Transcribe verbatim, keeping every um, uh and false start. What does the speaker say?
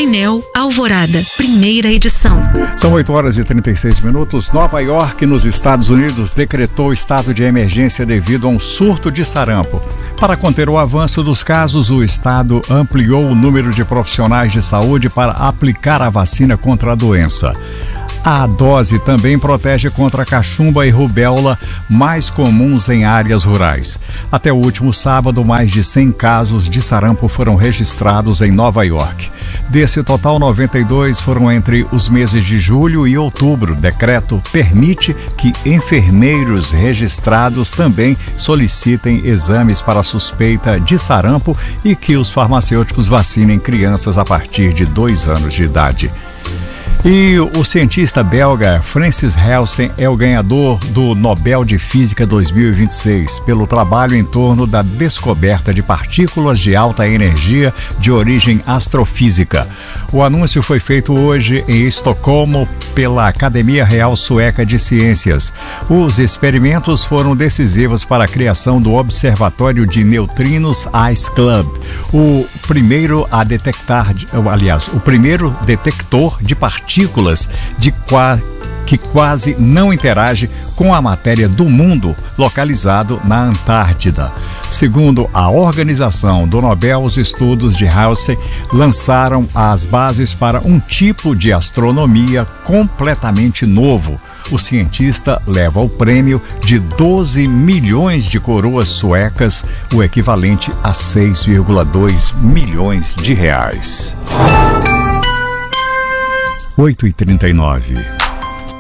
Painel Alvorada, primeira edição. São oito horas e trinta e seis minutos. Nova York, nos Estados Unidos, decretou estado de emergência devido a um surto de sarampo. Para conter o avanço dos casos, o estado ampliou o número de profissionais de saúde para aplicar a vacina contra a doença. A dose também protege contra a cachumba e rubéola, mais comuns em áreas rurais. Até o último sábado, mais de cem casos de sarampo foram registrados em Nova York. Desse total, noventa e dois foram entre os meses de julho e outubro. O decreto permite que enfermeiros registrados também solicitem exames para suspeita de sarampo e que os farmacêuticos vacinem crianças a partir de dois anos de idade. E o cientista belga Francis Helsing é o ganhador do Nobel de Física dois mil e vinte e seis pelo trabalho em torno da descoberta de partículas de alta energia de origem astrofísica. O anúncio foi feito hoje em Estocolmo pela Academia Real Sueca de Ciências. Os experimentos foram decisivos para a criação do Observatório de Neutrinos Ice Club, o primeiro a detectar, aliás, o primeiro detector de partículas partículas de qua, que quase não interage com a matéria do mundo, localizado na Antártida. Segundo a organização do Nobel, os estudos de Helsing lançaram as bases para um tipo de astronomia completamente novo. O cientista leva o prêmio de doze milhões de coroas suecas, o equivalente a seis vírgula dois milhões de reais. oito e trinta e nove.